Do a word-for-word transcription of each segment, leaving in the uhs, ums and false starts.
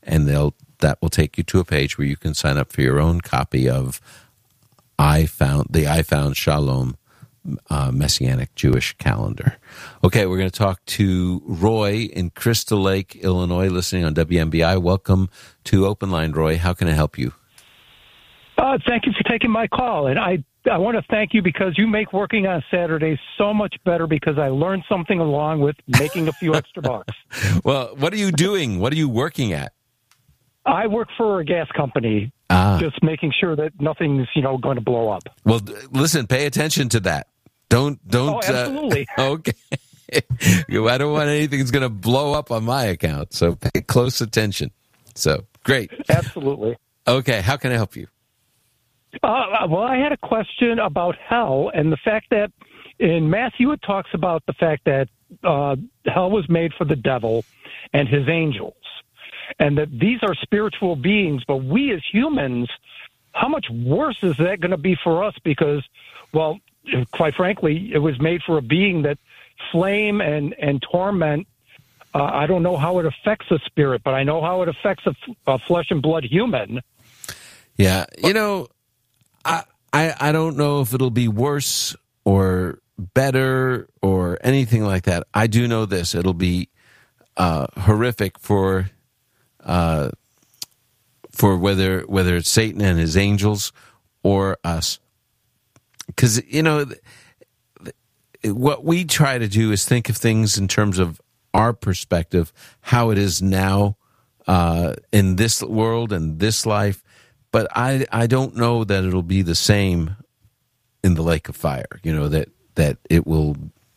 and they'll that will take you to a page where you can sign up for your own copy of I found the I Found Shalom uh, Messianic Jewish Calendar. Okay, we're going to talk to Roy in Crystal Lake, Illinois, listening on W M B I. Welcome to Open Line, Roy. How can I help you? Uh, thank you for taking my call, and I I want to thank you because you make working on Saturdays so much better because I learned something along with making a few extra bucks. Well, what are you doing? What are you working at? I work for a gas company, ah. just making sure that nothing's, you know, going to blow up. Well, listen, pay attention to that. Don't, don't. Oh, absolutely. Uh, okay. I don't want anything that's going to blow up on my account, so pay close attention. So, great. Absolutely. Okay, how can I help you? Uh, well, I had a question about hell and the fact that in Matthew it talks about the fact that uh, hell was made for the devil and his angels, and that these are spiritual beings, but we as humans, how much worse is that going to be for us? Because, well, quite frankly, it was made for a being that flame and, and torment. Uh, I don't know how it affects a spirit, but I know how it affects a, a flesh and blood human. Yeah, you know, I, I I don't know if it'll be worse or better or anything like that. I do know this. It'll be uh, horrific for uh, for whether whether it's Satan and his angels or us. Because, you know, what we try to do is think of things in terms of our perspective, how it is now uh, in this world and this life. But I, I don't know that it'll be the same in the lake of fire. You know, that that it will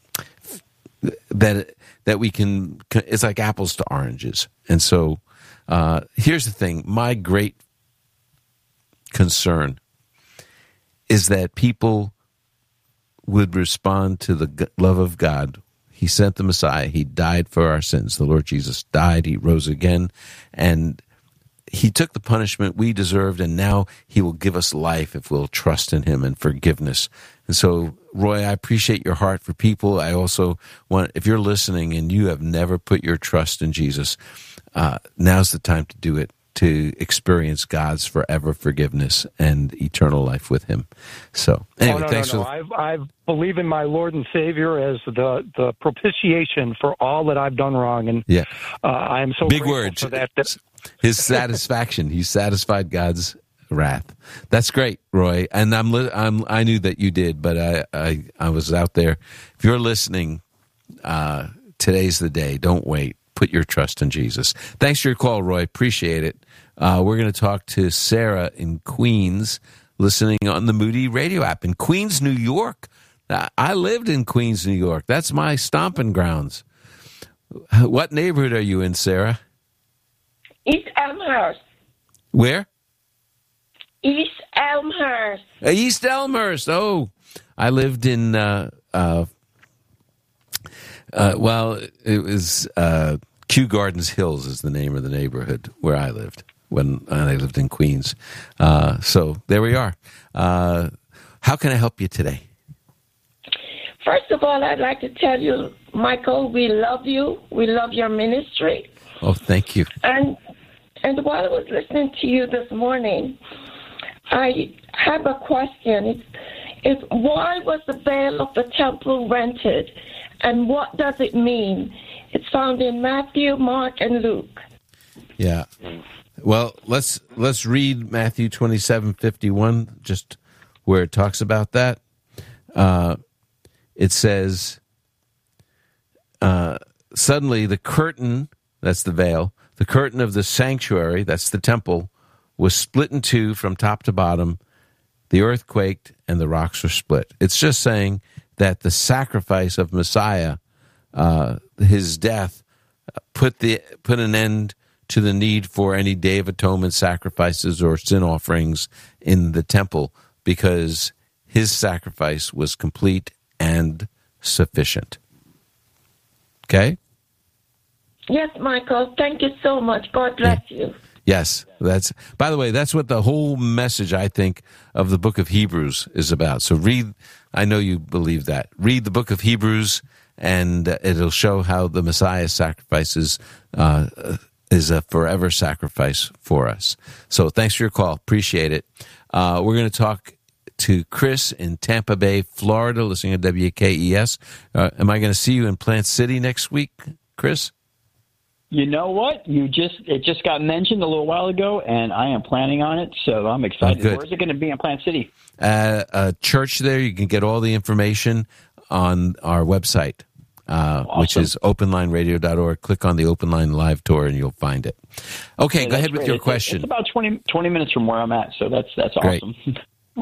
that that we can. It's like apples to oranges. And so uh, here's the thing: my great concern is that people would respond to the love of God. He sent the Messiah. He died for our sins. The Lord Jesus died. He rose again, and he took the punishment we deserved, and now he will give us life if we'll trust in him and forgiveness. And so, Roy, I appreciate your heart for people. I also want, if you're listening and you have never put your trust in Jesus, uh, now's the time to do it, to experience God's forever forgiveness and eternal life with him. So, anyway, oh, no, thanks no, no. for... I believe in my Lord and Savior as the, the propitiation for all that I've done wrong, and yeah. uh, I am so Big grateful words. for that. that His satisfaction. He satisfied God's wrath. That's great, Roy. And I'm, I'm I knew that you did, but I, I, I was out there. If you're listening, uh, today's the day. Don't wait. Put your trust in Jesus. Thanks for your call, Roy. Appreciate it. Uh, we're going to talk to Sarah in Queens, listening on the Moody Radio app in Queens, New York. I lived in Queens, New York. That's my stomping grounds. What neighborhood are you in, Sarah? East Elmhurst. Where? East Elmhurst. East Elmhurst. Oh, I lived in, uh, uh, uh, well, it was uh, Kew Gardens Hills is the name of the neighborhood where I lived when I lived in Queens. Uh, so there we are. Uh, how can I help you today? First of all, I'd like to tell you, Michael, we love you. We love your ministry. Oh, thank you. And and while I was listening to you this morning, I have a question. It's, it's why was the veil of the temple rented, and what does it mean? It's found in Matthew, Mark, and Luke. Yeah. Well, let's let's read Matthew twenty-seven fifty-one, just where it talks about that. Uh, it says, uh, suddenly the curtain, that's the veil, the curtain of the sanctuary, that's the temple, was split in two from top to bottom. The earth quaked and the rocks were split. It's just saying that the sacrifice of Messiah, uh, his death, put the put an end to the need for any Day of Atonement sacrifices or sin offerings in the temple, because his sacrifice was complete and sufficient. Okay? Yes, Michael. Thank you so much. God bless yeah. you. Yes, that's. By the way, that's what the whole message, I think, of the book of Hebrews is about. So read, I know you believe that. Read the book of Hebrews, and it'll show how the Messiah's sacrifices uh, is a forever sacrifice for us. So thanks for your call. Appreciate it. Uh, we're going to talk to Chris in Tampa Bay, Florida, listening to W K E S. Uh, am I going to see you in Plant City next week, Chris? You know what? You just it just got mentioned a little while ago, and I am planning on it, so I'm excited. Oh, where's it going to be in Plant City? Uh, a church there. You can get all the information on our website, uh, awesome. which is open line radio dot org. Click on the Open Line Live Tour, and you'll find it. Okay, yeah, go ahead with great. your it's, question. It's about twenty, twenty minutes from where I'm at, so that's that's Great. awesome.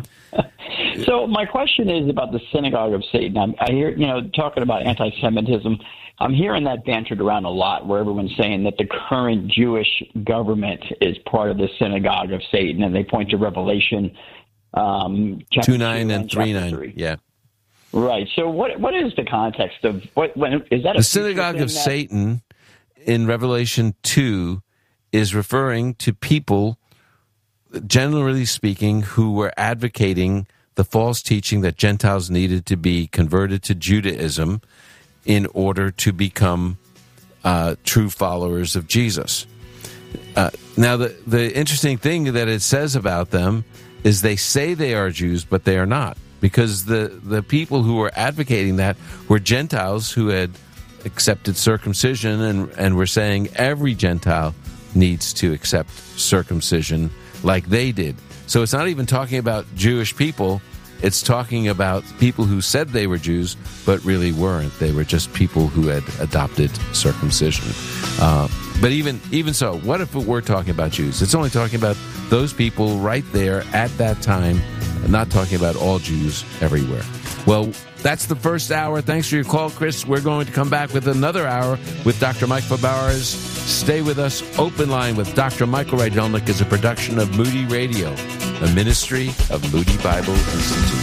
So my question is about the synagogue of Satan. I'm, I hear, you know, talking about anti-Semitism. I'm hearing that bantered around a lot, where everyone's saying that the current Jewish government is part of the synagogue of Satan, and they point to Revelation um, chapter two nine two and three nine. three. Yeah, right. So what what is the context of what? When is that? A the synagogue of that- Satan in Revelation two is referring to people, generally speaking, who were advocating the false teaching that Gentiles needed to be converted to Judaism in order to become uh, true followers of Jesus. Uh, now, the, the interesting thing that it says about them is they say they are Jews, but they are not, because the, the people who were advocating that were Gentiles who had accepted circumcision and, and were saying every Gentile needs to accept circumcision like they did. So it's not even talking about Jewish people. It's talking about people who said they were Jews, but really weren't. They were just people who had adopted circumcision. Uh, but even even so, what if we're talking about Jews? It's only talking about those people right there at that time, not talking about all Jews everywhere. Well, that's the first hour. Thanks for your call, Chris. We're going to come back with another hour with Doctor Michael Bowers. Stay with us. Open Line with Doctor Michael Rydelnik is a production of Moody Radio, a ministry of Moody Bible Institute.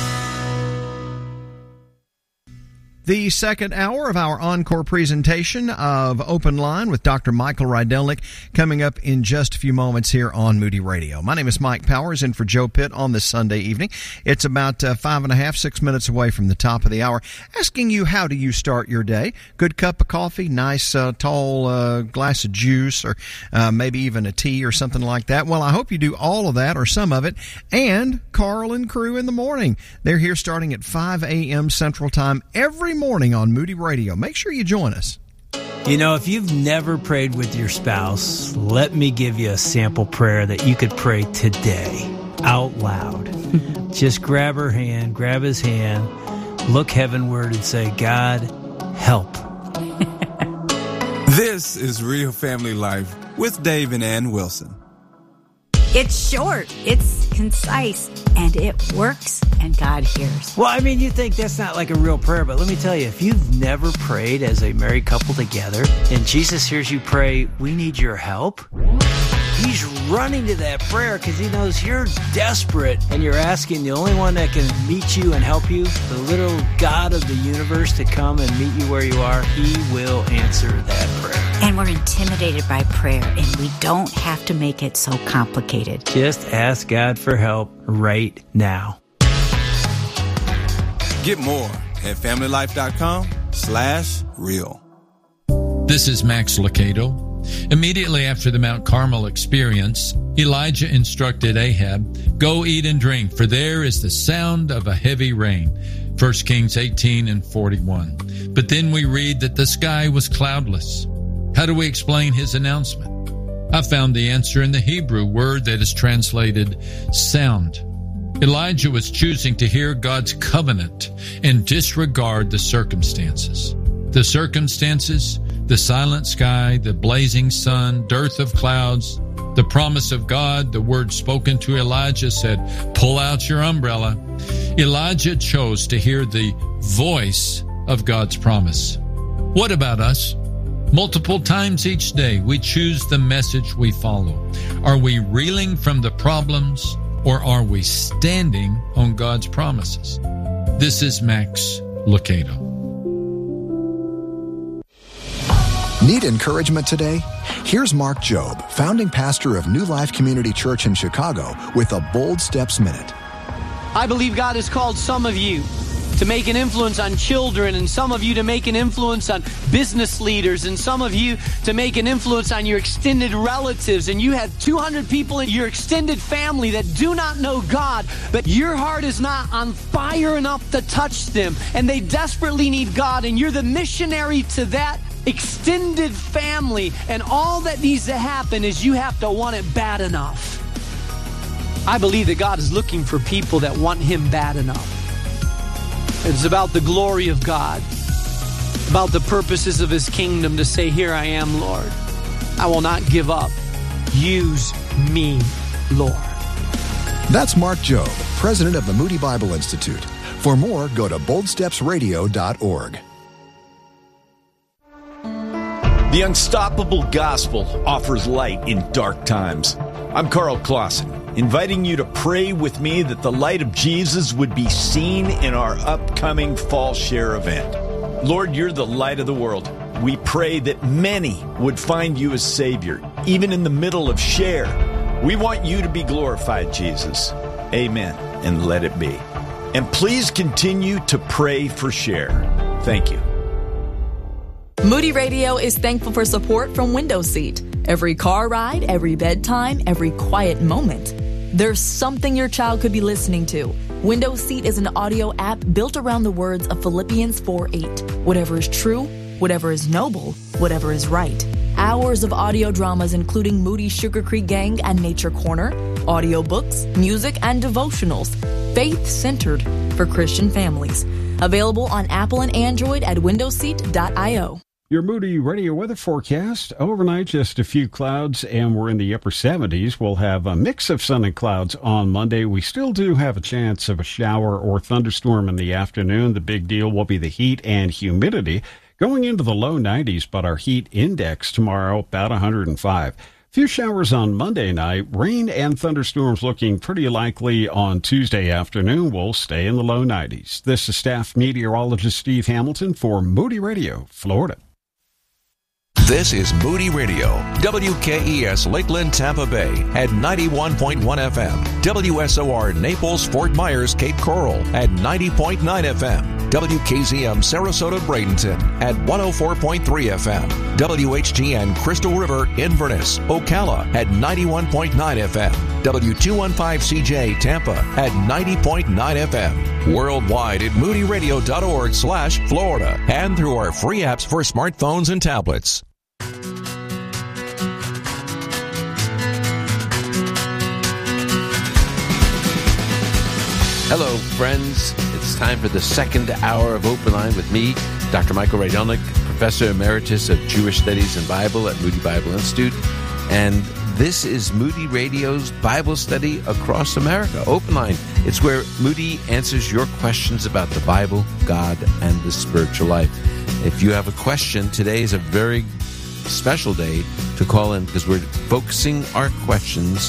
The second hour of our encore presentation of Open Line with Doctor Michael Rydelnik coming up in just a few moments here on Moody Radio. My name is Mike Powers, in for Joe Pitt on this Sunday evening. It's about uh, five and a half, six minutes away from the top of the hour, asking you, how do you start your day? Good cup of coffee, nice uh, tall uh, glass of juice, or uh, maybe even a tea or something like that. Well, I hope you do all of that or some of it. And Carl and crew in the morning. They're here starting at five a.m. Central Time every morning on Moody Radio. Make sure you join us. You know, if you've never prayed with your spouse, let me give you a sample prayer that you could pray today out loud. Just grab her hand, grab his hand, look heavenward and say, God, help. This is Real Family Life with Dave and Ann Wilson. It's short, it's concise, and it works, and God hears. Well, I mean, you think that's not like a real prayer, but let me tell you, if you've never prayed as a married couple together, and Jesus hears you pray, we need your help, he's running to that prayer because he knows you're desperate, and you're asking the only one that can meet you and help you, the little God of the universe, to come and meet you where you are. He will answer that prayer. And we're intimidated by prayer, and we don't have to make it so complicated. Just ask God for help right now. Get more at familylife.com slash real. This is Max Lucado. Immediately after the Mount Carmel experience, Elijah instructed Ahab, "Go eat and drink, for there is the sound of a heavy rain." First Kings eighteen and forty-one. But then we read that the sky was cloudless. How do we explain his announcement? I found the answer in the Hebrew word that is translated sound. Elijah was choosing to hear God's covenant and disregard the circumstances. The circumstances, the silent sky, the blazing sun, dearth of clouds, the promise of God, the word spoken to Elijah said, pull out your umbrella. Elijah chose to hear the voice of God's promise. What about us? Multiple times each day, we choose the message we follow. Are we reeling from the problems, or are we standing on God's promises? This is Max Lucado. Need encouragement today? Here's Mark Jobe, founding pastor of New Life Community Church in Chicago, with a Bold Steps Minute. I believe God has called some of you to make an influence on children, and some of you to make an influence on business leaders, and some of you to make an influence on your extended relatives, and you have two hundred people in your extended family that do not know God, but your heart is not on fire enough to touch them, and they desperately need God, and you're the missionary to that extended family, and all that needs to happen is you have to want it bad enough. I believe that God is looking for people that want Him bad enough. It's about the glory of God, about the purposes of His kingdom, to say, here I am, Lord. I will not give up. Use me, Lord. That's Mark Jobe, president of the Moody Bible Institute. For more, go to bold steps radio dot org. The unstoppable gospel offers light in dark times. I'm Carl Clausen, inviting you to pray with me that the light of Jesus would be seen in our upcoming Fall Share event. Lord, you're the light of the world. We pray that many would find you as Savior, even in the middle of Share. We want you to be glorified, Jesus. Amen, and let it be. And please continue to pray for Share. Thank you. Moody Radio is thankful for support from Window Seat. Every car ride, every bedtime, every quiet moment, there's something your child could be listening to. Window Seat is an audio app built around the words of Philippians four eight. Whatever is true, whatever is noble, whatever is right. Hours of audio dramas including Moody Sugar Creek Gang and Nature Corner, audiobooks, music, and devotionals. Faith-centered for Christian families. Available on Apple and Android at window seat dot io. Your Moody Radio weather forecast. Overnight, just a few clouds, and we're in the upper seventies. We'll have a mix of sun and clouds on Monday. We still do have a chance of a shower or thunderstorm in the afternoon. The big deal will be the heat and humidity. Going into the low nineties, but our heat index tomorrow, about one hundred five. Few showers on Monday night. Rain and thunderstorms looking pretty likely on Tuesday afternoon. We'll stay in the low nineties. This is staff meteorologist Steve Hamilton for Moody Radio, Florida. This is Moody Radio, W K E S Lakeland, Tampa Bay at ninety-one point one F M, W S O R Naples, Fort Myers, Cape Coral at ninety point nine F M, W K Z M Sarasota, Bradenton at one oh four point three F M, W H G N Crystal River, Inverness, Ocala at ninety-one point nine F M, W two fifteen C J Tampa at ninety point nine F M, worldwide at moody radio dot org slash Florida, and through our free apps for smartphones and tablets. Hello, friends. It's time for the second hour of Open Line with me, Doctor Michael Rydelnik, Professor Emeritus of Jewish Studies and Bible at Moody Bible Institute. And this is Moody Radio's Bible study across America, Open Line. It's where Moody answers your questions about the Bible, God, and the spiritual life. If you have a question, today is a very special day to call in because we're focusing our questions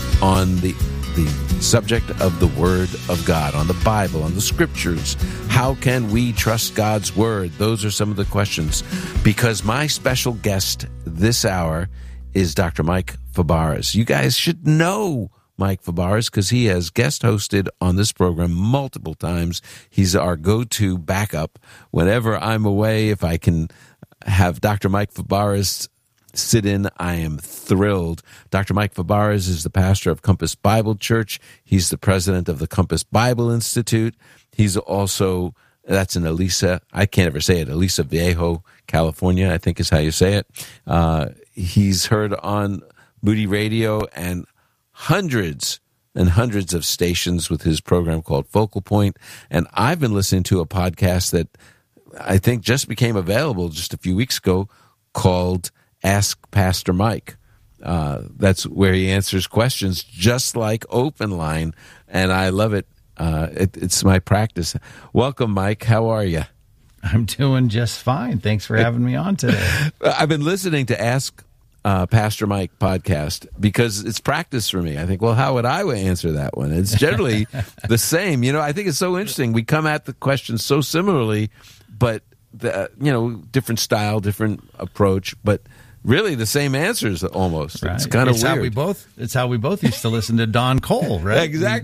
on the the subject of the Word of God, on the Bible, on the Scriptures. How can we trust God's Word? Those are some of the questions. Because my special guest this hour is Doctor Mike Fabarez. You guys should know Mike Fabarez because he has guest hosted on this program multiple times. He's our go-to backup. Whenever I'm away, if I can have Doctor Mike Fabarez sit in, I am thrilled. Doctor Mike Fabarez is the pastor of Compass Bible Church. He's the president of the Compass Bible Institute. He's also, that's in Aliso, I can't ever say it, Aliso Viejo, California, I think is how you say it. Uh, he's heard on Moody Radio and hundreds and hundreds of stations with his program called Focal Point. And I've been listening to a podcast that I think just became available just a few weeks ago called Ask Pastor Mike. Uh, that's where he answers questions just like Open Line, and I love it. Uh, it. It's my practice. Welcome, Mike. How are you? I'm doing just fine. Thanks for having me on today. I've been listening to Ask uh, Pastor Mike podcast because it's practice for me. I think, well, how would I answer that one? It's generally the same. You know, I think it's so interesting. We come at the questions so similarly, but the, you know, different style, different approach, but really the same answers almost. Right. It's kind of it's weird. How we both, it's how we both used to listen to Don Cole, right? Exactly.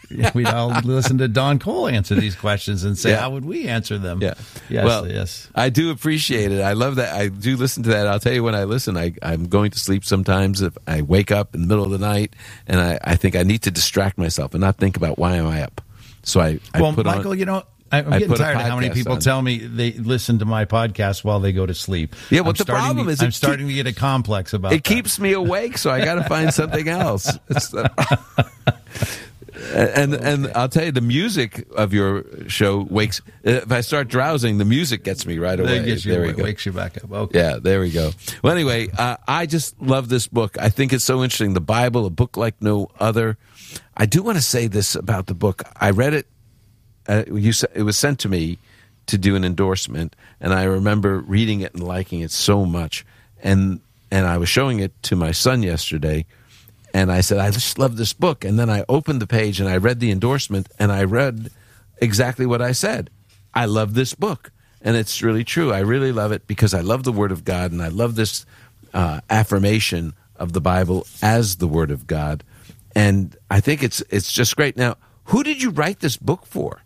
we'd all listen to Don Cole answer these questions and say, Yeah. how would we answer them? Yeah. Yes, well, yes. I do appreciate it. I love that. I do listen to that. I'll tell you when I listen, I, I'm going to sleep sometimes. If I wake up in the middle of the night and I, I think I need to distract myself and not think about why am I up. So I, I well, put Michael, on, you know, I'm I getting put a tired of how many podcast people on. tell me they listen to my podcast while they go to sleep. Yeah, what I'm the starting problem to, is I'm it starting to get a complex about It that. keeps me awake, so I got to find something else. It's the- and okay. and I'll tell you, the music of your show wakes. If I start drowsing, the music gets me right away. It gets you, there we it go. wakes you back up. Okay. Yeah, there we go. Well, anyway, uh, I just love this book. I think it's so interesting. The Bible, a book like no other. I do want to say this about the book. I read it. Uh, you, it was sent to me to do an endorsement, and I remember reading it and liking it so much. And and I was showing it to my son yesterday, and I said, I just love this book. And then I opened the page, and I read the endorsement, and I read exactly what I said. I love this book, and it's really true. I really love it because I love the Word of God, and I love this uh, affirmation of the Bible as the Word of God. And I think it's it's just great. Now, who did you write this book for?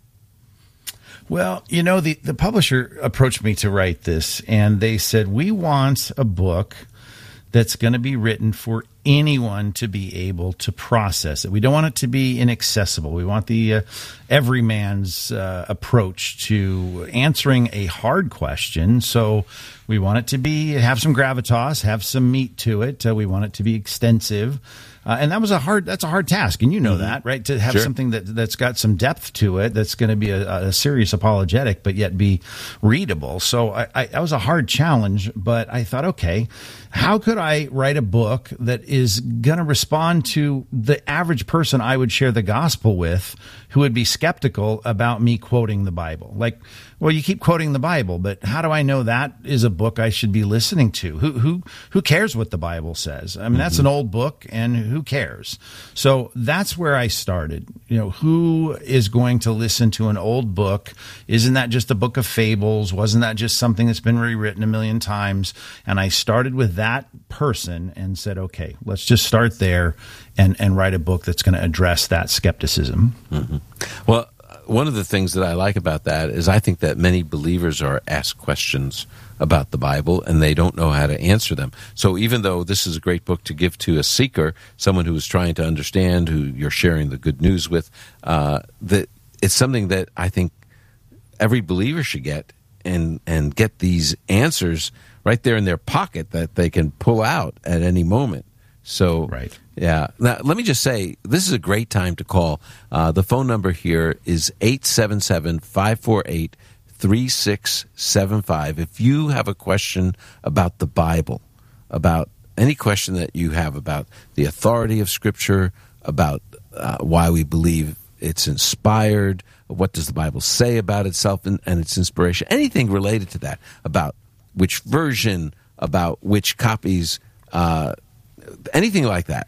Well, you know, the, the publisher approached me to write this, and they said, we want a book that's going to be written for anyone to be able to process it. We don't want it to be inaccessible. We want the uh, everyman's uh, approach to answering a hard question. So we want it to be have some gravitas, have some meat to it. Uh, we want it to be extensive. Uh, and that was a hard, that's a hard task. And you know mm-hmm. that, right? To have sure. something that, that's got some depth to it, that's going to be a, a serious apologetic, but yet be readable. So I, I, that was a hard challenge, but I thought, okay, how could I write a book that is going to respond to the average person I would share the gospel with who would be skeptical about me quoting the Bible? Like, well, you keep quoting the Bible, but how do I know that is a book I should be listening to? Who who who cares what the Bible says? I mean, mm-hmm. that's an old book, and who cares? So that's where I started. You know, who is going to listen to an old book? Isn't that just a book of fables? Wasn't that just something that's been rewritten a million times? And I started with that person and said, okay, let's just start there and, and write a book that's going to address that skepticism. Mm-hmm. Well, one of the things that I like about that is I think that many believers are asked questions about the Bible and they don't know how to answer them. So even though this is a great book to give to a seeker, someone who is trying to understand, who you're sharing the good news with, uh, that it's something that I think every believer should get and, and get these answers right there in their pocket that they can pull out at any moment. So, right. yeah. Now, let me just say, this is a great time to call. Uh, the phone number here is eight seven seven, five four eight, three six seven five. If you have a question about the Bible, about any question that you have about the authority of Scripture, about uh, why we believe it's inspired, what does the Bible say about itself and, and its inspiration, anything related to that, about which version, about which copies, uh, anything like that,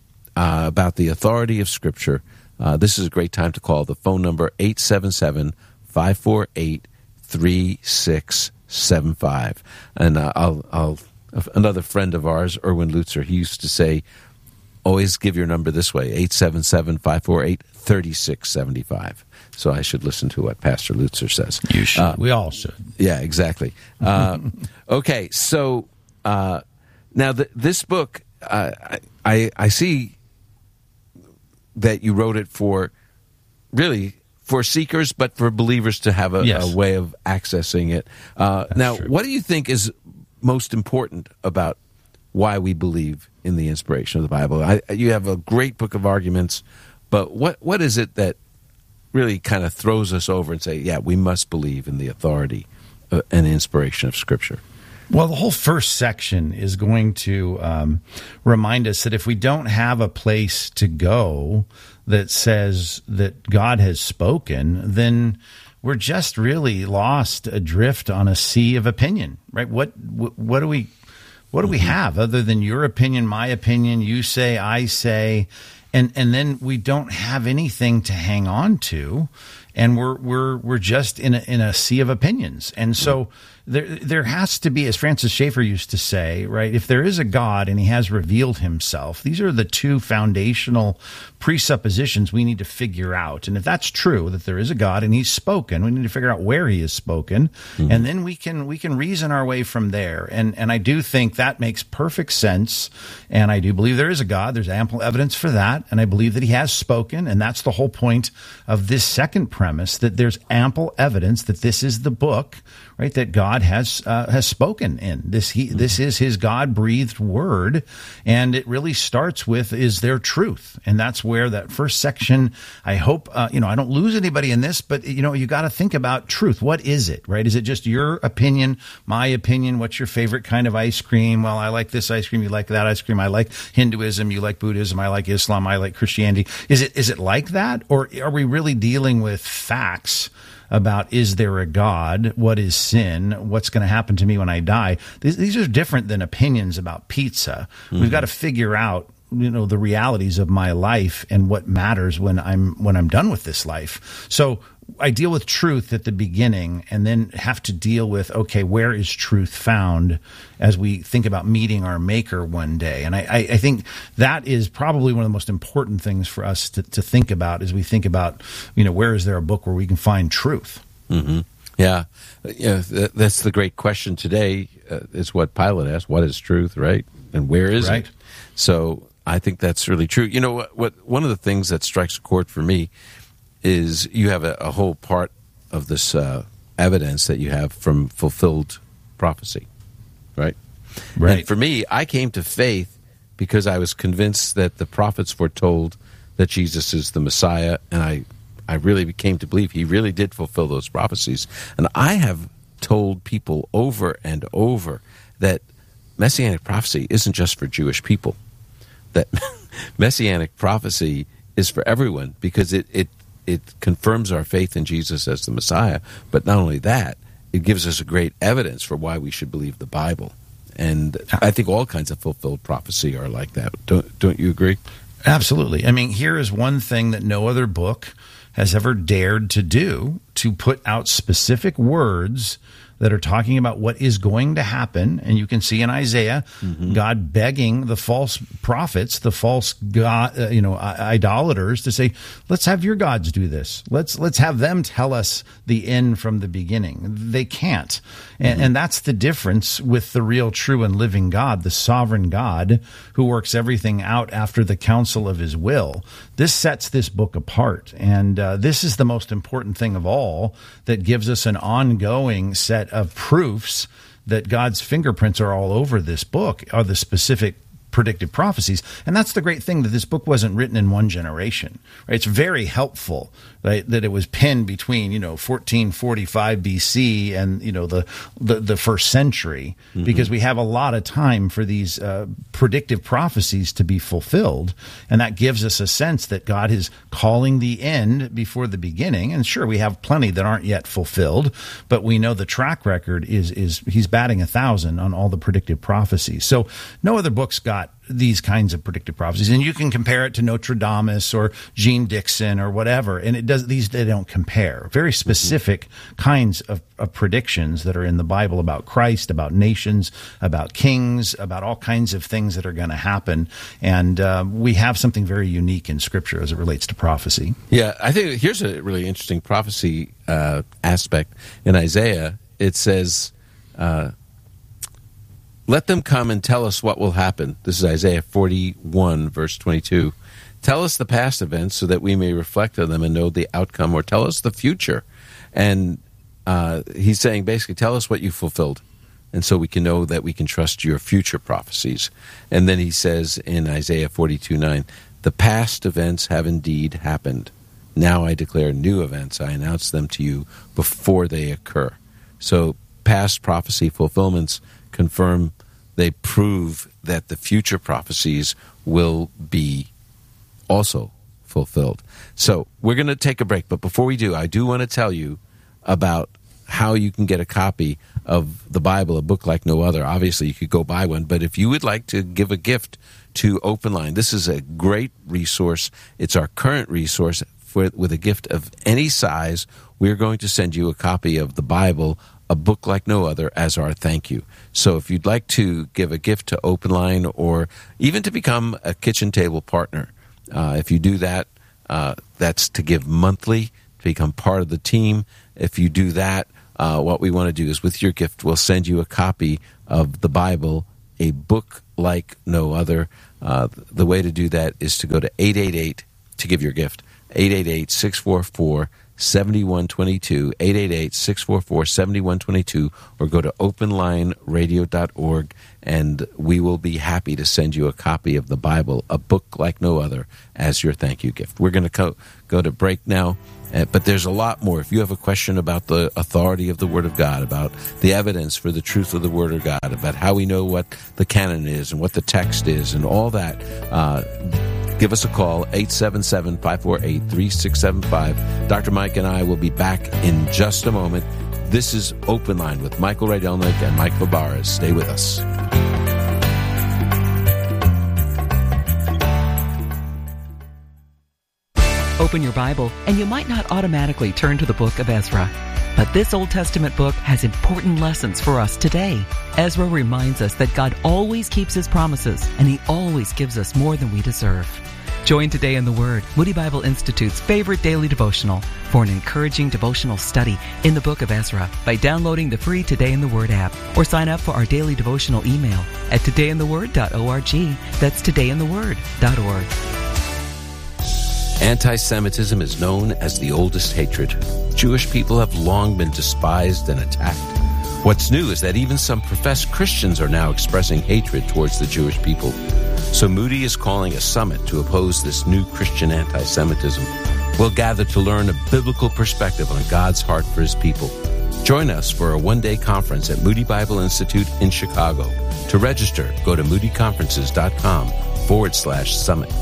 uh, about the authority of Scripture, uh, this is a great time to call. The phone number, eight seven seven, five four eight, three six seven five. And uh, I'll, I'll, another friend of ours, Erwin Lutzer, he used to say, always give your number this way, eight seven seven, five four eight, three six seven five. So I should listen to what Pastor Lutzer says. You should. Uh, we all should. Yeah, exactly. Uh, okay, so uh, now the, this book, uh, I, I see that you wrote it for, really, for seekers, but for believers to have a, yes. a way of accessing it. Uh, now, true. what do you think is most important about why we believe in the inspiration of the Bible? I, you have a great book of arguments, but what what is it that really kind of throws us over and say, yeah, we must believe in the authority and inspiration of Scripture? Well, the whole first section is going to um, remind us that if we don't have a place to go that says that God has spoken, then we're just really lost adrift on a sea of opinion, right? What what, what do we what do we have other than your opinion, my opinion, you say, I say, and and then we don't have anything to hang on to, and we're we're we're just in a in a sea of opinions. And so there there has to be, as Francis Schaeffer used to say, right, if there is a God and he has revealed himself, these are the two foundational presuppositions we need to figure out. And if that's true, that there is a God and he's spoken, we need to figure out where he has spoken, mm-hmm. and then we can we can reason our way from there. And and I do think that makes perfect sense, and I do believe there is a God. There's ample evidence for that, and I believe that he has spoken, and that's the whole point of this second premise, that there's ample evidence that this is the book, right, that God has uh, has spoken in. This he mm-hmm. this is his God-breathed word, and it really starts with, is there truth? And that's where that first section, I hope, uh, you know, I don't lose anybody in this, but, you know, you got to think about truth. What is it, right? Is it just your opinion, my opinion? What's your favorite kind of ice cream? Well, I like this ice cream. You like that ice cream. I like Hinduism. You like Buddhism. I like Islam. I like Christianity. Is it is it like that? Or are we really dealing with facts about, is there a God? What is sin? What's going to happen to me when I die? These, these are different than opinions about pizza. Mm-hmm. We've got to figure out, you know, the realities of my life and what matters when I'm when I'm done with this life. So I deal with truth at the beginning, and then have to deal with, okay, where is truth found as we think about meeting our Maker one day? And I, I, I think that is probably one of the most important things for us to, to think about as we think about, you know, where is there a book where we can find truth? Mm-hmm. Yeah, yeah, that's the great question today. Uh, is what Pilate asked: "What is truth?" Right, and where is right. it? So I think that's really true. You know what? What one of the things that strikes a chord for me is you have a, a whole part of this uh, evidence that you have from fulfilled prophecy, right? Right. And for me, I came to faith because I was convinced that the prophets foretold that Jesus is the Messiah, and I, I really came to believe he really did fulfill those prophecies. And I have told people over and over that Messianic prophecy isn't just for Jewish people, that Messianic prophecy is for everyone, because it, it It confirms our faith in Jesus as the Messiah, but not only that, it gives us a great evidence for why we should believe the Bible. And I think all kinds of fulfilled prophecy are like that. Don't, don't you agree? Absolutely. I mean, here is one thing that no other book has ever dared to do, to put out specific words that are talking about what is going to happen. And you can see in Isaiah, mm-hmm. God begging the false prophets, the false God, uh, you know, idolaters, to say, let's have your gods do this. Let's let's have them tell us the end from the beginning. They can't. And, mm-hmm. and that's the difference with the real, true, and living God, the sovereign God who works everything out after the counsel of his will. This sets this book apart. And uh, this is the most important thing of all, that gives us an ongoing set of proofs that God's fingerprints are all over this book, are the specific predictive prophecies. And that's the great thing, that this book wasn't written in one generation. Right? It's very helpful, right, that it was penned between, you know, fourteen forty-five B C and, you know, the the, the first century, mm-hmm. because we have a lot of time for these uh, predictive prophecies to be fulfilled. And that gives us a sense that God is calling the end before the beginning. And sure, we have plenty that aren't yet fulfilled, but we know the track record is is he's batting a thousand on all the predictive prophecies. So no other book's got these kinds of predictive prophecies, and you can compare it to Nostradamus or Gene Dixon or whatever, and it does these they don't compare. Very specific mm-hmm. kinds of, of predictions that are in the Bible about Christ, about nations, about kings, about all kinds of things that are going to happen, and uh, we have something very unique in Scripture as it relates to prophecy. Yeah, I think here's a really interesting prophecy uh, aspect in Isaiah. It says, Uh, let them come and tell us what will happen. This is Isaiah forty-one, verse twenty-two. Tell us the past events so that we may reflect on them and know the outcome, or tell us the future. And uh, he's saying, basically, tell us what you fulfilled, and so we can know that we can trust your future prophecies. And then he says in Isaiah forty-two nine, the past events have indeed happened. Now I declare new events. I announce them to you before they occur. So past prophecy fulfillments confirm, they prove that the future prophecies will be also fulfilled. So we're going to take a break, but before we do, I do want to tell you about how you can get a copy of the Bible, a book like no other. Obviously, you could go buy one, but if you would like to give a gift to Open Line, this is a great resource. It's our current resource. For, with a gift of any size, we're going to send you a copy of the Bible A Book Like No Other as our thank you. So if you'd like to give a gift to Open Line or even to become a kitchen table partner, uh, if you do that, uh, that's to give monthly, to become part of the team. If you do that, uh, what we want to do is with your gift, we'll send you a copy of the Bible, A Book Like No Other. Uh, the way to do that is to go to eight eight eight to give your gift, eight eight eight, six four four, seven one two two, eight eight eight, six four four, seven one two two, or go to open line radio dot org, and we will be happy to send you a copy of the Bible, A Book Like No Other, as your thank you gift. We're going to co- go to break now, uh, but there's a lot more. If you have a question about the authority of the Word of God, about the evidence for the truth of the Word of God, about how we know what the canon is and what the text is and all that, uh, give us a call, eight seven seven, five four eight, three six seven five. Doctor Mike and I will be back in just a moment. This is Open Line with Michael Rydelnik and Mike Fabarez. Stay with us. Open your Bible, and you might not automatically turn to the book of Ezra. But this Old Testament book has important lessons for us today. Ezra reminds us that God always keeps His promises, and He always gives us more than we deserve. Join Today in the Word, Moody Bible Institute's favorite daily devotional, for an encouraging devotional study in the book of Ezra by downloading the free Today in the Word app, or sign up for our daily devotional email at today in the word dot org. That's today in the word dot org. Anti-Semitism is known as the oldest hatred. Jewish people have long been despised and attacked. What's new is that even some professed Christians are now expressing hatred towards the Jewish people. So Moody is calling a summit to oppose this new Christian anti-Semitism. We'll gather to learn a biblical perspective on God's heart for His people. Join us for a one-day conference at Moody Bible Institute in Chicago. To register, go to moodyconferences.com forward slash summit.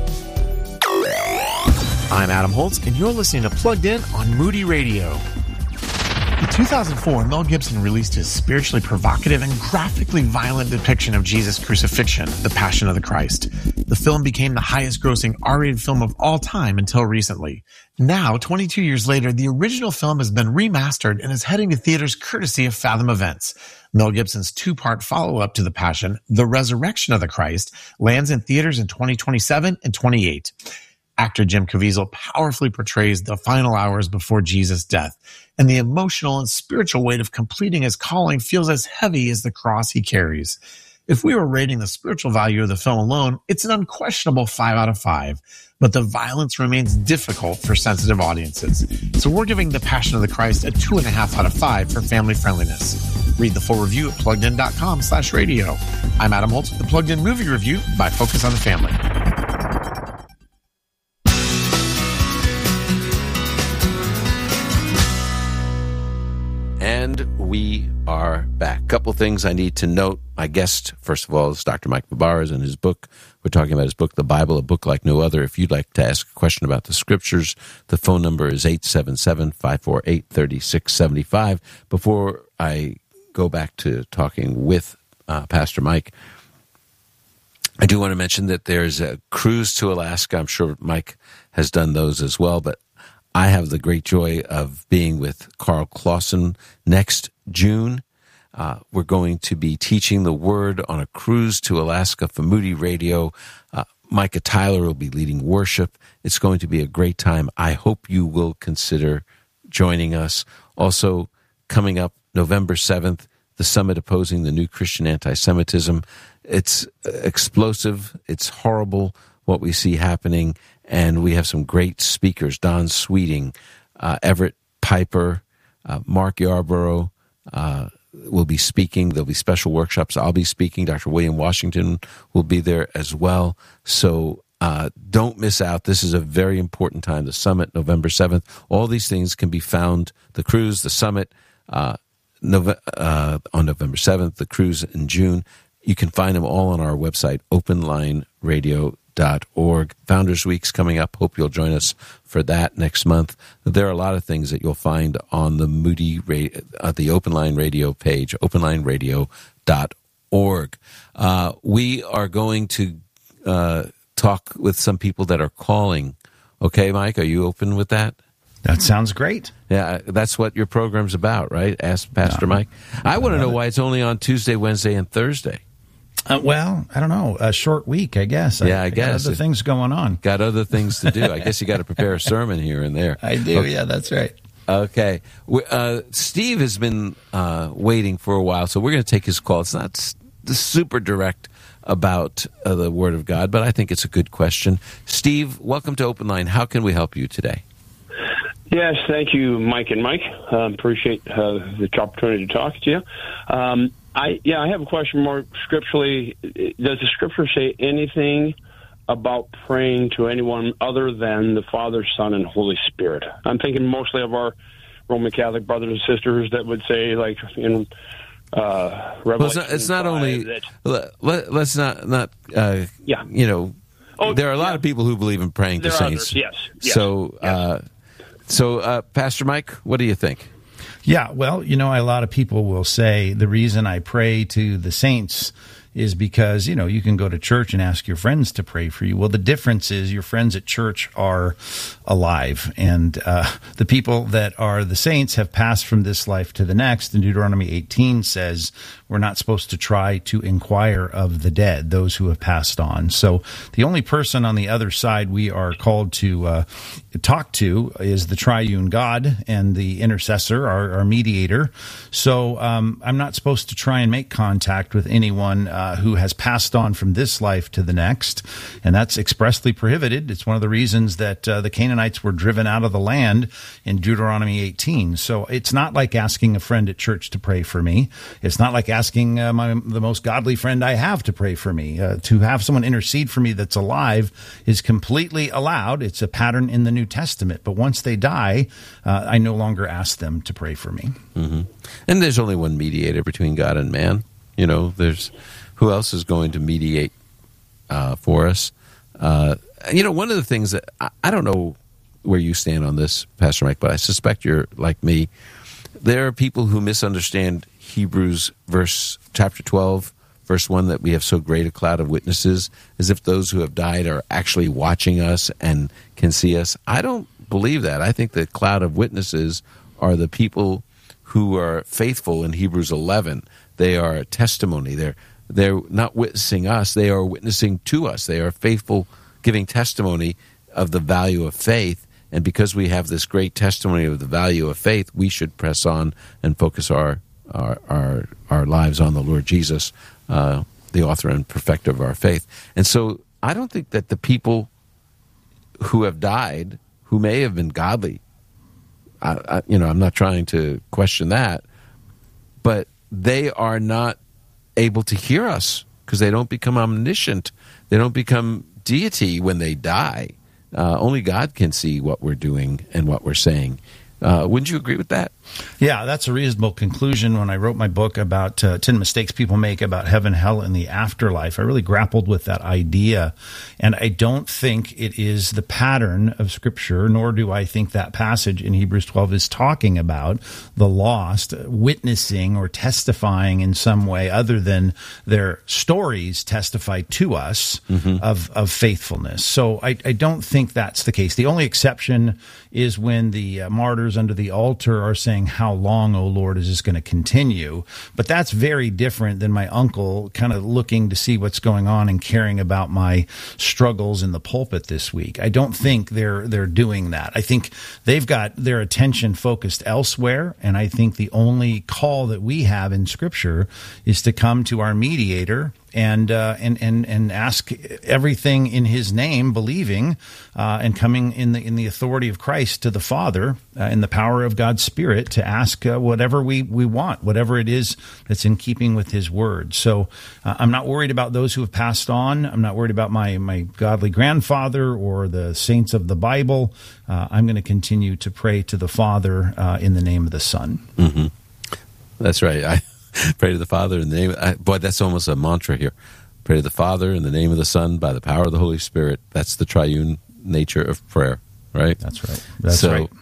I'm Adam Holtz, and you're listening to Plugged In on Moody Radio. In two thousand four, Mel Gibson released his spiritually provocative and graphically violent depiction of Jesus' crucifixion, The Passion of the Christ. The film became the highest-grossing R-rated film of all time until recently. Now, twenty-two years later, the original film has been remastered and is heading to theaters courtesy of Fathom Events. Mel Gibson's two-part follow-up to The Passion, The Resurrection of the Christ, lands in theaters in twenty twenty-seven and twenty-eight. Actor Jim Caviezel powerfully portrays the final hours before Jesus' death, and the emotional and spiritual weight of completing his calling feels as heavy as the cross he carries. If we were rating the spiritual value of the film alone, it's an unquestionable five out of five, but the violence remains difficult for sensitive audiences. So we're giving The Passion of the Christ a two and a half out of five for family friendliness. Read the full review at pluggedin.com slash radio. I'm Adam Holtz with the Plugged In Movie Review by Focus on the Family. And we are back. Couple things I need to note. My guest, first of all, is Doctor Mike Fabarez and his book. We're talking about his book, The Bible, A Book Like No Other. If you'd like to ask a question about the Scriptures, the phone number is eight seven seven, five four eight, three six seven five. Before I go back to talking with uh, Pastor Mike, I do want to mention that there's a cruise to Alaska. I'm sure Mike has done those as well, but I have the great joy of being with Carl Clausen next June. Uh, we're going to be teaching the Word on a cruise to Alaska for Moody Radio. Uh, Micah Tyler will be leading worship. It's going to be a great time. I hope you will consider joining us. Also, coming up November seventh, the summit opposing the new Christian anti-Semitism. It's explosive. It's horrible what we see happening. And we have some great speakers, Don Sweeting, uh, Everett Piper, uh, Mark Yarborough uh, will be speaking. There'll be special workshops. I'll be speaking. Doctor William Washington will be there as well. So uh, don't miss out. This is a very important time. The summit, November seventh. All these things can be found, the cruise, the summit uh, Nove- uh, on November seventh, the cruise in June. You can find them all on our website, open line radio dot org. Founders Week's coming up. Hope you'll join us for that next month. There are a lot of things that you'll find on the Moody uh, the Open Line Radio page, open line radio dot org. Uh, we are going to uh, talk with some people that are calling. Okay, Mike, are you open with that? That sounds great. Yeah, that's what your program's about, right? Ask Pastor no, Mike. I want to know why it's only on Tuesday, Wednesday, and Thursday. Uh, well, I don't know. A short week, I guess. Yeah, I, I guess. Got other things going on. Got other things to do. I guess you got to prepare a sermon here and there. I do, okay. Yeah, that's right. Okay. Uh, Steve has been uh, waiting for a while, so we're going to take his call. It's not s- super direct about uh, the Word of God, but I think it's a good question. Steve, welcome to Open Line. How can we help you today? Yes, thank you, Mike and Mike. Uh, appreciate uh, the opportunity to talk to you. Um, I yeah, I have a question more scripturally. Does the Scripture say anything about praying to anyone other than the Father, Son, and Holy Spirit? I'm thinking mostly of our Roman Catholic brothers and sisters that would say, like in uh, Revelation. Well, it's not, it's not only. That, let, let's not not. Uh, yeah. You know, oh, there are a lot yeah. of people who believe in praying there to are saints. Others, yes. yes. So, yes. Uh, so uh, Pastor Mike, what do you think? Yeah, well, you know, a lot of people will say the reason I pray to the saints is because, you know, you can go to church and ask your friends to pray for you. Well, the difference is your friends at church are alive, and uh, the people that are the saints have passed from this life to the next. And Deuteronomy eighteen says we're not supposed to try to inquire of the dead, those who have passed on. So the only person on the other side we are called to uh, talk to is the triune God and the intercessor, our, our mediator. So um, I'm not supposed to try and make contact with anyone uh, who has passed on from this life to the next, and that's expressly prohibited. It's one of the reasons that uh, the Canaanites were driven out of the land in Deuteronomy eighteen. So it's not like asking a friend at church to pray for me. It's not like asking uh, my, the most godly friend I have to pray for me. Uh, to have someone intercede for me that's alive is completely allowed. It's a pattern in the New Testament. But once they die, uh, I no longer ask them to pray for me. Mm-hmm. And there's only one mediator between God and man. You know, there's who else is going to mediate uh, for us? Uh, you know, one of the things that I, I don't know where you stand on this, Pastor Mike, but I suspect you're like me. There are people who misunderstand Hebrews verse chapter twelve, verse one, that we have so great a cloud of witnesses, as if those who have died are actually watching us and can see us. I don't believe that. I think the cloud of witnesses are the people who are faithful in Hebrews eleven. They are a testimony. They're they're not witnessing us. They are witnessing to us. They are faithful, giving testimony of the value of faith. And because we have this great testimony of the value of faith, we should press on and focus our our our, our lives on the Lord Jesus, uh, the author and perfecter of our faith. And so I don't think that the people who have died, who may have been godly, I, I, you know, I'm not trying to question that, but they are not able to hear us because they don't become omniscient. They don't become deity when they die. Uh, only God can see what we're doing and what we're saying. Uh, wouldn't you agree with that? Yeah, that's a reasonable conclusion. When I wrote my book about uh, ten mistakes people make about heaven, hell, and the afterlife, I really grappled with that idea. And I don't think it is the pattern of Scripture, nor do I think that passage in Hebrews twelve is talking about the lost witnessing or testifying in some way other than their stories testify to us mm-hmm. of, of faithfulness. So I, I don't think that's the case. The only exception is when the uh, martyrs under the altar are saying, "How long, O Lord, is this going to continue?" But that's very different than my uncle kind of looking to see what's going on and caring about my struggles in the pulpit this week. I don't think they're they're doing that. I think they've got their attention focused elsewhere, and I think the only call that we have in Scripture is to come to our mediator and uh, and and and ask everything in His name, believing uh, and coming in the in the authority of Christ to the Father uh, in the power of God's Spirit to ask uh, whatever we we want, whatever it is that's in keeping with His Word. So uh, I'm not worried about those who have passed on. I'm not worried about my my godly grandfather or the saints of the Bible. Uh, I'm going to continue to pray to the Father uh, in the name of the Son. Mm-hmm. That's right. I. Pray to the Father in the name of, I, boy, that's almost a mantra here. Pray to the Father in the name of the Son by the power of the Holy Spirit. That's the triune nature of prayer, right? That's right. That's so, right.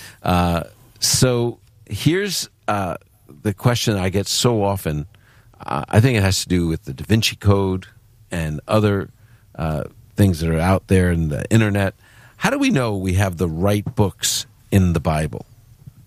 Uh, so here's uh, the question I get so often. Uh, I think it has to do with the Da Vinci Code and other uh, things that are out there in the internet. How do we know we have the right books in the Bible?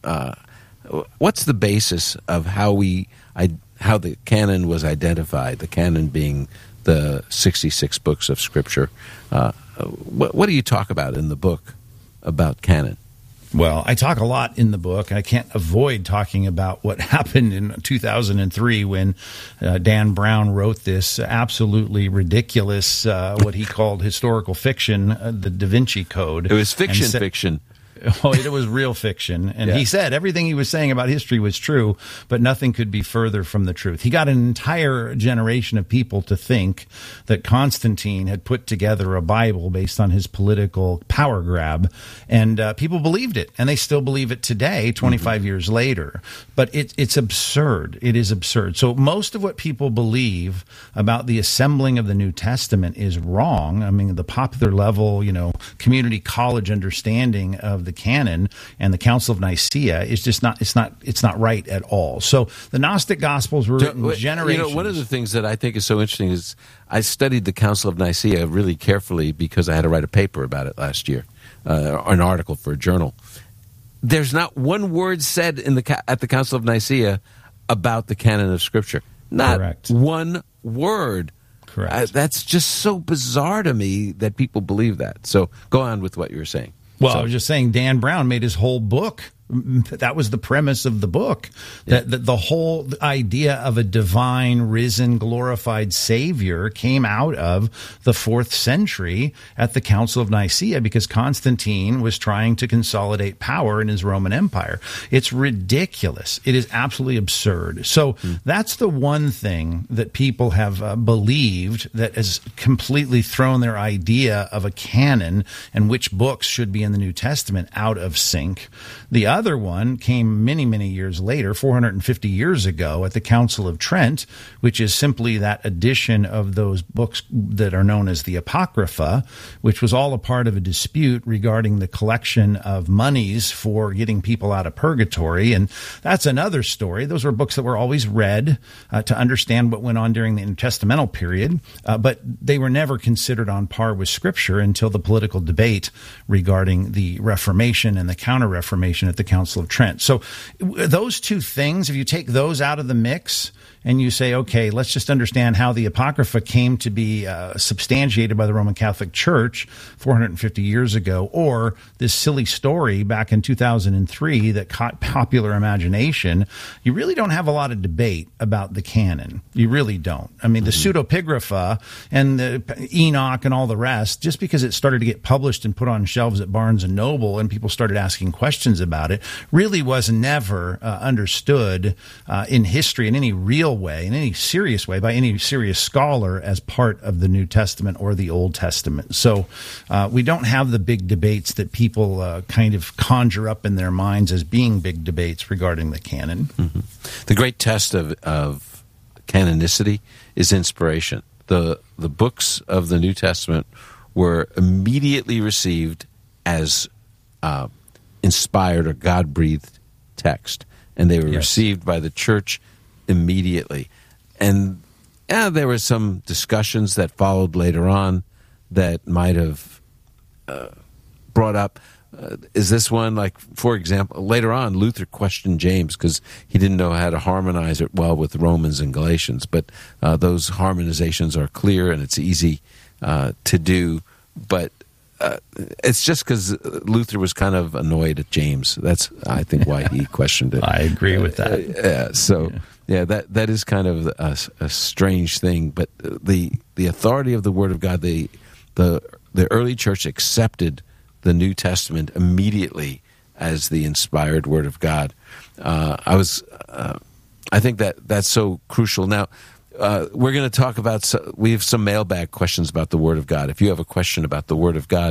uh, what's the basis of how we I, how the canon was identified? The canon being the sixty-six books of Scripture. Uh, what, what do you talk about in the book about canon? Well, I talk a lot in the book. I can't avoid talking about what happened in two thousand three when uh, Dan Brown wrote this absolutely ridiculous, uh, what he called historical fiction, uh, the Da Vinci Code. It was fiction sa- fiction. Oh, it was real fiction. And yeah. He said everything he was saying about history was true, but nothing could be further from the truth. He got an entire generation of people to think that Constantine had put together a Bible based on his political power grab, and uh, people believed it, and they still believe it today, twenty-five mm-hmm. years later. But it, it's absurd. It is absurd. So most of what people believe about the assembling of the New Testament is wrong. I mean, the popular level, you know, community college understanding of the canon and the Council of Nicaea is just not it's not it's not right at all. So the Gnostic Gospels were written generations. You know, one of the things that I think is so interesting is I studied the Council of Nicaea really carefully because I had to write a paper about it last year, uh, an article for a journal. There's not one word said in the at the Council of Nicaea about the canon of Scripture. Not Correct. one word. Correct. Uh, that's just so bizarre to me that people believe that. So go on with what you were saying. Well, so, I was just saying Dan Brown made his whole book. That was the premise of the book. Yeah. That, that the whole idea of a divine, risen, glorified Savior came out of the fourth century at the Council of Nicaea because Constantine was trying to consolidate power in his Roman Empire. It's ridiculous. It is absolutely absurd. So mm. that's the one thing that people have uh, believed that has completely thrown their idea of a canon and which books should be in the New Testament out of sync. The other one came many, many years later, four hundred fifty years ago, at the Council of Trent, which is simply that addition of those books that are known as the Apocrypha, which was all a part of a dispute regarding the collection of monies for getting people out of purgatory. And that's another story. Those were books that were always read uh, to understand what went on during the intertestamental period, uh, but they were never considered on par with Scripture until the political debate regarding the Reformation and the Counter-Reformation at the Council of Trent. So those two things, if you take those out of the mix and you say, okay, let's just understand how the Apocrypha came to be uh, substantiated by the Roman Catholic Church four hundred fifty years ago, or this silly story back in two thousand three that caught popular imagination, you really don't have a lot of debate about the canon. You really don't. I mean, mm-hmm. the pseudepigrapha and the Enoch and all the rest, just because it started to get published and put on shelves at Barnes and Noble and people started asking questions about it, really was never uh, understood uh, in history in any real way, in any serious way, by any serious scholar as part of the New Testament or the Old Testament. So uh, we don't have the big debates that people uh, kind of conjure up in their minds as being big debates regarding the canon. Mm-hmm. The great test of, of canonicity is inspiration. The, the books of the New Testament were immediately received as uh, inspired or God-breathed text, and they were yes. received by the church immediately. And yeah, there were some discussions that followed later on that might have uh, brought up, uh, is this one, like, for example, later on, Luther questioned James because he didn't know how to harmonize it well with Romans and Galatians, but uh, those harmonizations are clear and it's easy uh, to do, but Uh, it's just because Luther was kind of annoyed at James. That's, I think, why he questioned it. I agree with that. Uh, yeah, so, yeah. yeah, that that is kind of a, a strange thing. But the the authority of the Word of God, the the the early church accepted the New Testament immediately as the inspired Word of God. Uh, I was, uh, I think that that's so crucial now. Uh, we're going to talk about, so, we have some mailbag questions about the Word of God. If you have a question about the Word of God,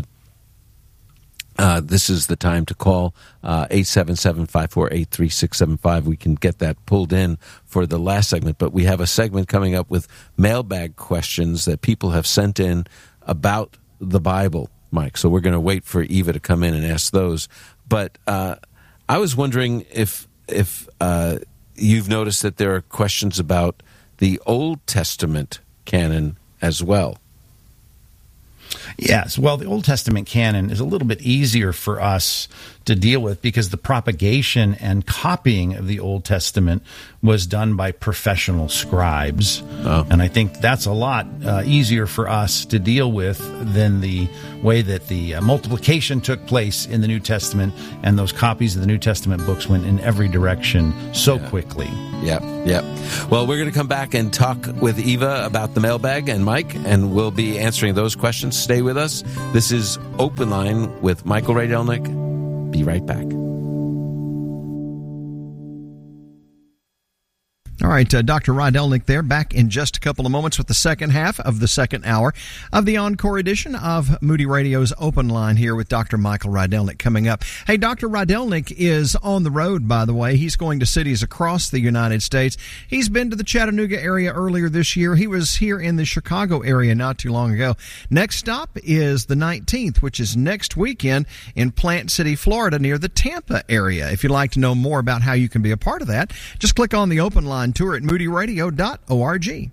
uh, this is the time to call uh, eight seven seven, five four eight, three six seven five. We can get that pulled in for the last segment, but we have a segment coming up with mailbag questions that people have sent in about the Bible, Mike. So we're going to wait for Eva to come in and ask those. But uh, I was wondering if, if uh, you've noticed that there are questions about the Old Testament canon as well. Yes. Well, the Old Testament canon is a little bit easier for us to deal with because the propagation and copying of the Old Testament was done by professional scribes. Oh. And I think that's a lot uh, easier for us to deal with than the way that the uh, multiplication took place in the New Testament, and those copies of the New Testament books went in every direction so yeah. quickly. Yep, yep. Well, we're going to come back and talk with Eva about the mailbag and Mike, and we'll be answering those questions. Stay with us. This is Open Line with Michael Rydelnik. Be right back. All right, uh, Doctor Rydelnik there, back in just a couple of moments with the second half of the second hour of the encore edition of Moody Radio's Open Line here with Doctor Michael Rydelnik coming up. Hey, Doctor Rydelnik is on the road, by the way. He's going to cities across the United States. He's been to the Chattanooga area earlier this year. He was here in the Chicago area not too long ago. Next stop is the nineteenth, which is next weekend in Plant City, Florida, near the Tampa area. If you'd like to know more about how you can be a part of that, just click on the Open Line tour at moody radio dot org.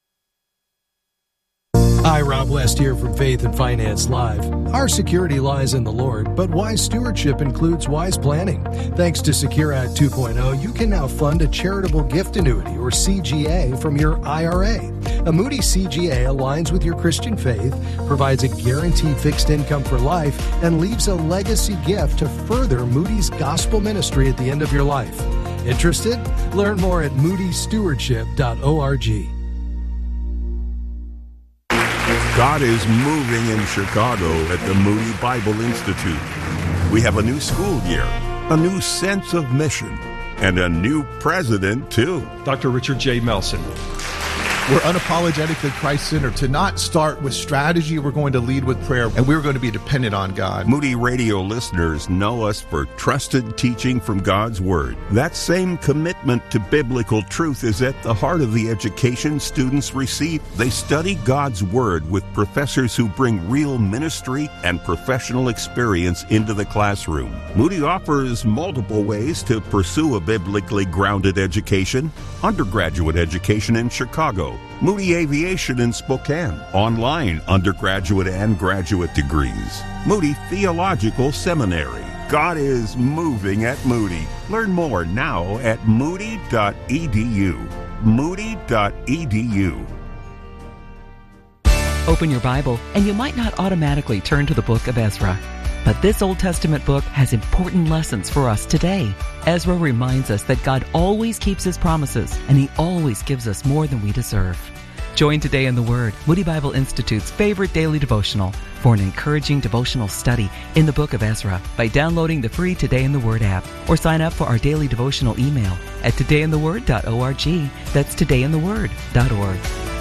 Hi, Rob West here from Faith and Finance Live. Our security lies in the Lord, but wise stewardship includes wise planning. Thanks to Secure Act two point oh, you can now fund a charitable gift annuity, or C G A, from your I R A. A Moody C G A aligns with your Christian faith, provides a guaranteed fixed income for life, and leaves a legacy gift to further Moody's gospel ministry at the end of your life. Interested? Learn more at moody stewardship dot org. God is moving in Chicago at the Moody Bible Institute. We have a new school year, a new sense of mission, and a new president, too. Doctor Richard J. Melson. We're unapologetically Christ-centered. To not start with strategy, we're going to lead with prayer, and we're going to be dependent on God. Moody Radio listeners know us for trusted teaching from God's Word. That same commitment to biblical truth is at the heart of the education students receive. They study God's Word with professors who bring real ministry and professional experience into the classroom. Moody offers multiple ways to pursue a biblically grounded education. Undergraduate education in Chicago, Moody Aviation in Spokane, online undergraduate and graduate degrees, Moody Theological Seminary. God is moving at Moody. Learn more now at moody dot e d u. moody dot e d u. Open your Bible, and you might not automatically turn to the book of Ezra. But this Old Testament book has important lessons for us today. Ezra reminds us that God always keeps His promises, and He always gives us more than we deserve. Join Today in the Word, Moody Bible Institute's favorite daily devotional, for an encouraging devotional study in the book of Ezra by downloading the free Today in the Word app, or sign up for our daily devotional email at today in the word dot org. That's today in the word dot org.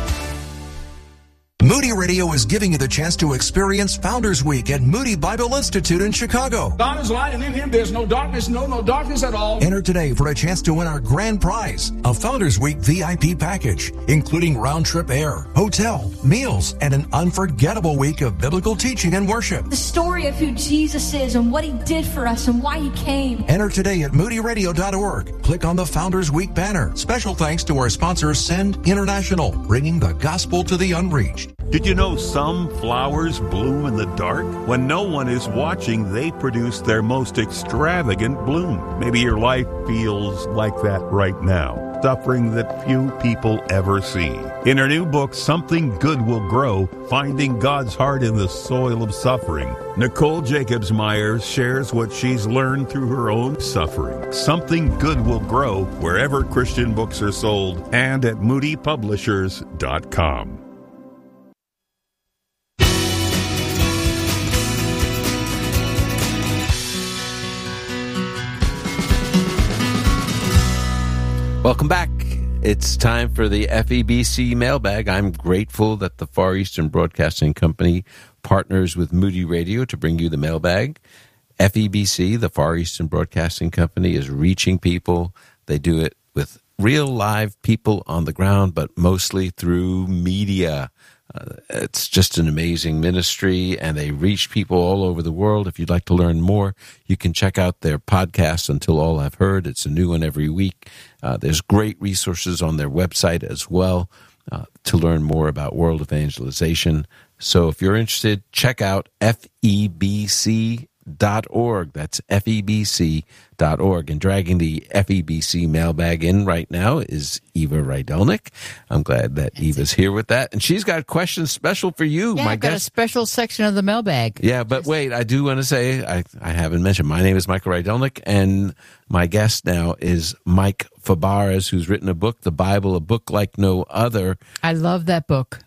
Moody Radio is giving you the chance to experience Founders Week at Moody Bible Institute in Chicago. God is light, and in Him there's no darkness, no, no darkness at all. Enter today for a chance to win our grand prize, a Founders Week V I P package, including round-trip air, hotel, meals, and an unforgettable week of biblical teaching and worship. The story of who Jesus is and what He did for us and why He came. Enter today at moody radio dot org. Click on the Founders Week banner. Special thanks to our sponsor, Send International, bringing the gospel to the unreached. Did you know some flowers bloom in the dark? When no one is watching, they produce their most extravagant bloom. Maybe your life feels like that right now, suffering that few people ever see. In her new book, Something Good Will Grow, Finding God's Heart in the Soil of Suffering, Nicole Jacobs Myers shares what she's learned through her own suffering. Something Good Will Grow wherever Christian books are sold and at moody publishers dot com. Welcome back. It's time for the F E B C mailbag. I'm grateful that the Far Eastern Broadcasting Company partners with Moody Radio to bring you the mailbag. F E B C, the Far Eastern Broadcasting Company, is reaching people. They do it with real live people on the ground, but mostly through media. Uh, it's just an amazing ministry, and they reach people all over the world. If you'd like to learn more, you can check out their podcast, Until All Have Heard. It's a new one every week. Uh, there's great resources on their website as well uh, to learn more about world evangelization. So if you're interested, check out F E B C dot org. That's F E B C dot org. And dragging the F E B C mailbag in right now is Eva Rydelnik. I'm glad that That's Eva's it. here with that. And she's got questions special for you, yeah, my I've got guest. a special section of the mailbag. Yeah, but wait, I do want to say, I, I haven't mentioned, my name is Michael Rydelnik, and my guest now is Mike Fabarez, who's written a book, The Bible, a book like no other. I love that book.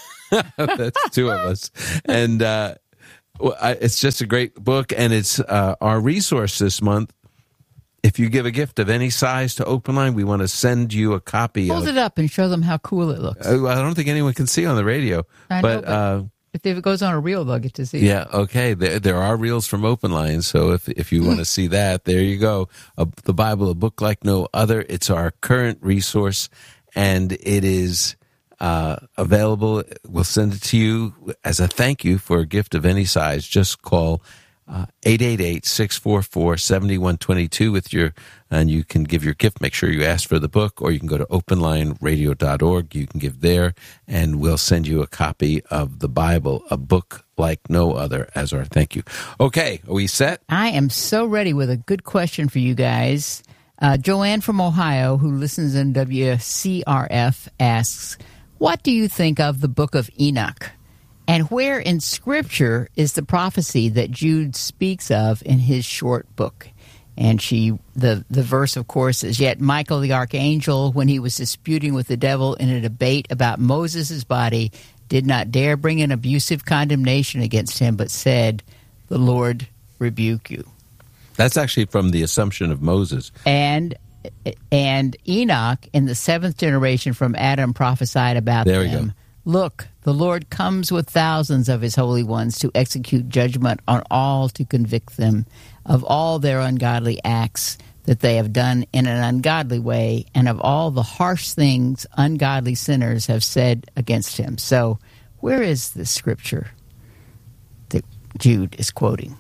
That's two of us. And uh, well, I, it's just a great book, and it's uh, our resource this month. If you give a gift of any size to Open Line, we want to send you a copy Hold of it up and show them how cool it looks. Uh, I don't think anyone can see on the radio. I but, know, but uh, if it goes on a reel, they'll get to see yeah, it. okay. There, there are reels from Open Line, so if if you want to see that, there you go. A, the Bible, a book like no other. It's our current resource, and it is uh, available. We'll send it to you as a thank you for a gift of any size. Just call uh, eight eight eight, six four four, seven one two two with your, and you can give your gift. Make sure you ask for the book, or you can go to open line radio dot org. You can give there, and we'll send you a copy of the Bible, a book like no other, as our thank you. Okay, are we set? I am so ready with a good question for you guys. Uh, Joanne from Ohio, who listens in W C R F, asks, what do you think of the book of Enoch? And where in Scripture is the prophecy that Jude speaks of in his short book? And she, the, the verse, of course, is, yet Michael the archangel, when he was disputing with the devil in a debate about Moses' body, did not dare bring an abusive condemnation against him, but said, the Lord rebuke you. That's actually from the Assumption of Moses. And and Enoch, in the seventh generation from Adam, prophesied about there we them. Go. Look, the Lord comes with thousands of his holy ones to execute judgment on all, to convict them of all their ungodly acts that they have done in an ungodly way, and of all the harsh things ungodly sinners have said against him. So where is the scripture that Jude is quoting?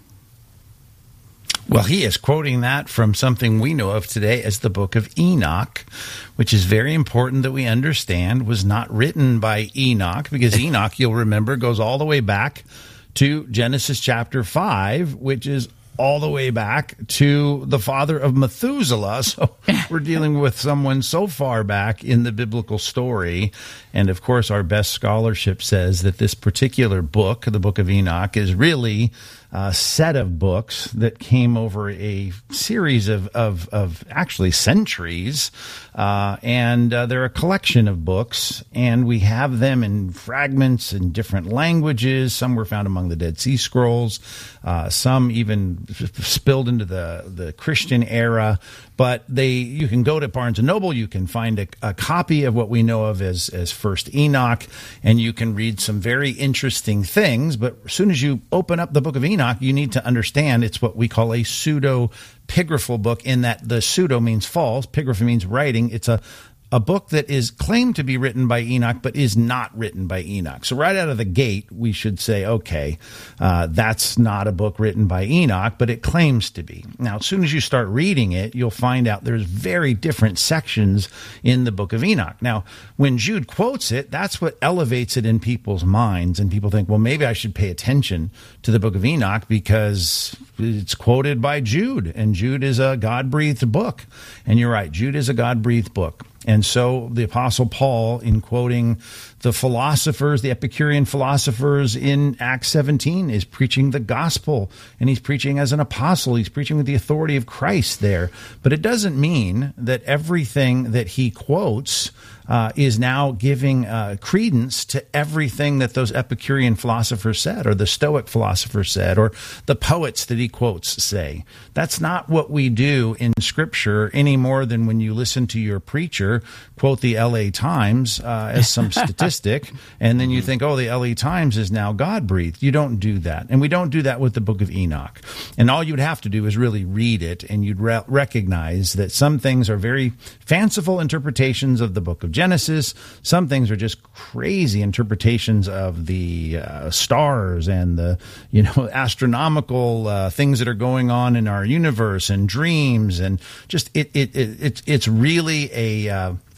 Well, he is quoting that from something we know of today as the book of Enoch, which is very important that we understand was not written by Enoch, because Enoch, you'll remember, goes all the way back to Genesis chapter five, which is all the way back to the father of Methuselah. So we're dealing with someone so far back in the biblical story. And of course, our best scholarship says that this particular book, the book of Enoch, is really a set of books that came over a series of, of, of actually centuries. Uh, and uh, they're a collection of books, and we have them in fragments in different languages. Some were found among the Dead Sea Scrolls. Uh, some even spilled into the, the Christian era. But they, you can go to Barnes and Noble, you can find a, a copy of what we know of as, as First Enoch, and you can read some very interesting things. But as soon as you open up the book of Enoch, you need to understand it's what we call a pseudo-pigraphal book, in that the pseudo means false, pigrapha means writing. It's a a book that is claimed to be written by Enoch, but is not written by Enoch. So right out of the gate, we should say, okay, uh, that's not a book written by Enoch, but it claims to be. Now, as soon as you start reading it, you'll find out there's very different sections in the book of Enoch. Now, when Jude quotes it, that's what elevates it in people's minds. And people think, well, maybe I should pay attention to the book of Enoch because it's quoted by Jude, and Jude is a God-breathed book. And you're right, Jude is a God-breathed book. And so the Apostle Paul, in quoting the philosophers, the Epicurean philosophers in Acts seventeen, is preaching the gospel, and he's preaching as an apostle. He's preaching with the authority of Christ there. But it doesn't mean that everything that he quotes uh, is now giving uh, credence to everything that those Epicurean philosophers said, or the Stoic philosophers said, or the poets that he quotes say. That's not what we do in Scripture any more than when you listen to your preacher quote the L A Times uh, as some statistic, and then you think, oh, the L A Times is now God-breathed. You don't do that. And we don't do that with the book of Enoch. And all you'd have to do is really read it, and you'd re- recognize that some things are very fanciful interpretations of the book of Genesis. Some things are just crazy interpretations of the uh, stars and the, you know, astronomical uh, things that are going on in our universe, and dreams, and just it it, it it's it's really a uh,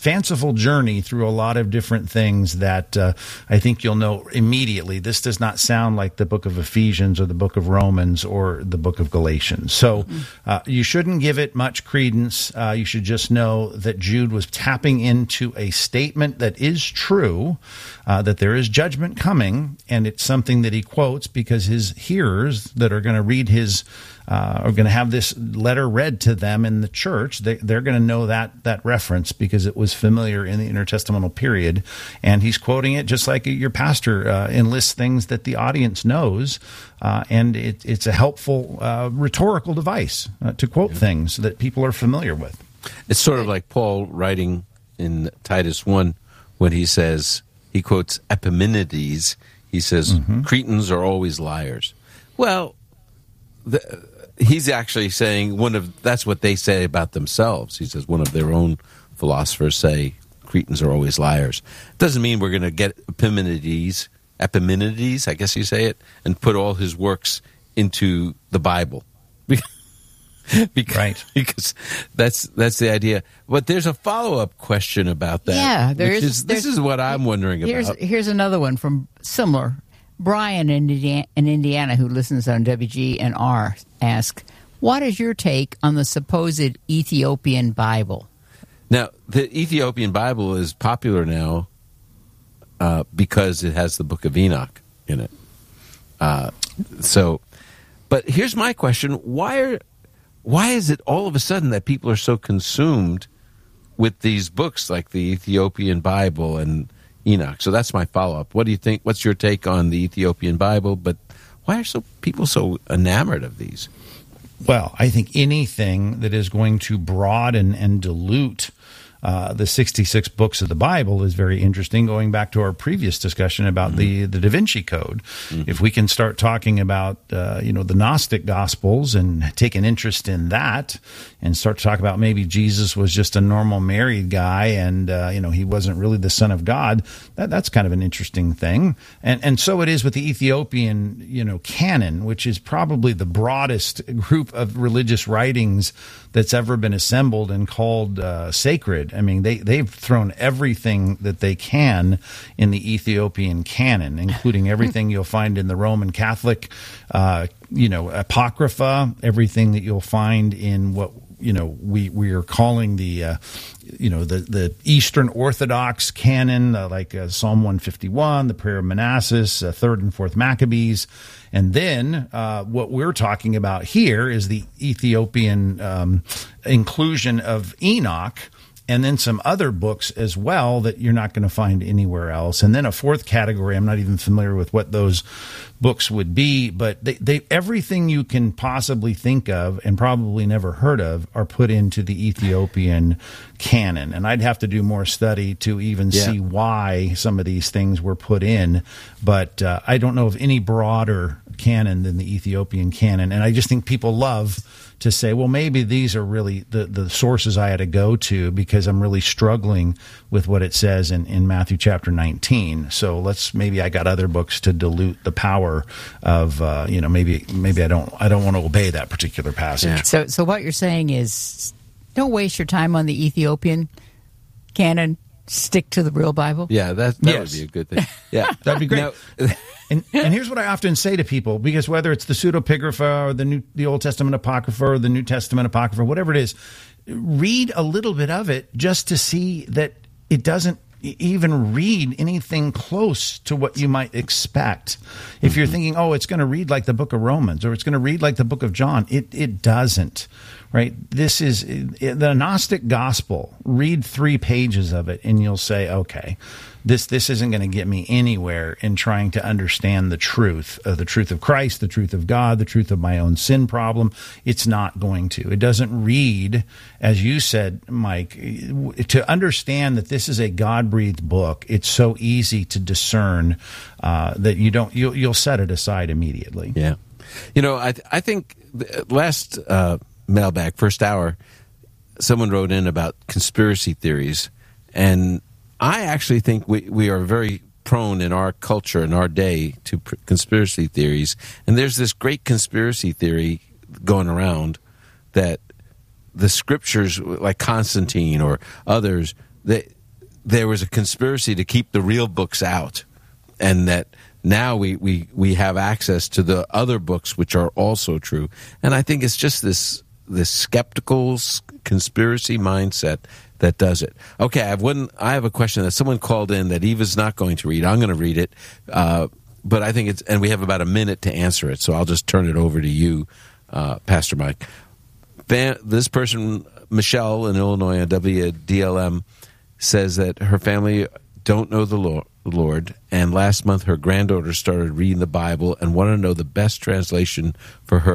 fanciful journey through a lot of different things that uh, I think you'll know immediately. This does not sound like the book of Ephesians or the book of Romans or the book of Galatians. So uh, you shouldn't give it much credence. Uh, you should just know that Jude was tapping into a statement that is true, uh, that there is judgment coming, and it's something that he quotes because his hearers that are going to read his Uh, are going to have this letter read to them in the church. They, they're going to know that that reference because it was familiar in the intertestamental period, and he's quoting it just like your pastor uh, enlists things that the audience knows, uh, and it, it's a helpful uh, rhetorical device uh, to quote yeah. things that people are familiar with. It's sort of like Paul writing in Titus one when he says, he quotes Epimenides, he says, mm-hmm. Cretans are always liars. Well, the, he's actually saying one of that's what they say about themselves. He says one of their own philosophers say Cretans are always liars. Doesn't mean we're going to get Epimenides, Epimenides, I guess you say it, and put all his works into the Bible. because, right. Because that's that's the idea. But there's a follow-up question about that. Yeah, there which is. is this is what I'm wondering here's, about. Here's another one from similar. Brian in Indiana, in Indiana, who listens on W G N R, asks, what is your take on the supposed Ethiopian Bible? Now, the Ethiopian Bible is popular now uh, because it has the Book of Enoch in it. Uh, so, but here's my question. Why are, why is it all of a sudden that people are so consumed with these books like the Ethiopian Bible and Enoch? So that's my follow-up. What do you think? What's your take on the Ethiopian Bible? But why are so people so enamored of these? Well, I think anything that is going to broaden and dilute uh, the sixty-six books of the Bible is very interesting, going back to our previous discussion about mm-hmm. the, the Da Vinci Code. Mm-hmm. If we can start talking about, uh, you know, the Gnostic Gospels and take an interest in that and start to talk about maybe Jesus was just a normal married guy and, uh, you know, he wasn't really the Son of God, that, that's kind of an interesting thing. And, and so it is with the Ethiopian, you know, canon, which is probably the broadest group of religious writings that's ever been assembled and called uh, sacred. I mean, they, they've thrown everything that they can in the Ethiopian canon, including everything you'll find in the Roman Catholic, uh, you know, Apocrypha, everything that you'll find in what, you know, we, we are calling the, uh, you know, the, the Eastern Orthodox canon, uh, like uh, Psalm one fifty-one, the Prayer of Manasses, uh, Third and Fourth Maccabees. And then uh, what we're talking about here is the Ethiopian um, inclusion of Enoch, and then some other books as well that you're not going to find anywhere else. And then a fourth category, I'm not even familiar with what those books would be, but they, they everything you can possibly think of and probably never heard of are put into the Ethiopian canon. And I'd have to do more study to even yeah. see why some of these things were put in. But uh, I don't know of any broader canon than the Ethiopian canon. And I just think people love to say, well, maybe these are really the, the sources I had to go to because I'm really struggling with what it says in, in Matthew chapter nineteen. So let's maybe I got other books to dilute the power of, uh, you know, maybe maybe I don't I don't want to obey that particular passage. Yeah. So, so what you're saying is don't waste your time on the Ethiopian canon. Stick to the real Bible? Yeah, that, that yes. would be a good thing. Yeah, that'd be great. Now, and, and here's what I often say to people, because whether it's the pseudepigrapha or the new, the Old Testament Apocrypha or the New Testament Apocrypha, whatever it is, read a little bit of it just to see that it doesn't even read anything close to what you might expect. If you're thinking, oh, it's going to read like the book of Romans or it's going to read like the book of John, it it doesn't. Right? This is the Gnostic Gospel. Read three pages of it and you'll say, okay, this this isn't going to get me anywhere in trying to understand the truth, uh, the truth of Christ, the truth of God, the truth of my own sin problem. It's not going to. It doesn't read, as you said, Mike, to understand that this is a God-breathed book. It's so easy to discern uh, that you don't, you'll, you'll set it aside immediately. Yeah. You know, I I think last uh, mailbag, first hour, someone wrote in about conspiracy theories, and I actually think we, we are very prone in our culture, in our day, to pr- conspiracy theories. And there's this great conspiracy theory going around that the scriptures, like Constantine or others, that there was a conspiracy to keep the real books out, and that now we, we, we have access to the other books which are also true. And I think it's just this this skeptical conspiracy mindset that does it. Okay, I have one. I have a question that someone called in that Eva's not going to read. I'm going to read it, uh, but I think it's, and we have about a minute to answer it, so I'll just turn it over to you, uh, Pastor Mike. This person, Michelle in Illinois on W D L M, says that her family don't know the Lord, and last month her granddaughter started reading the Bible and wanted to know the best translation for her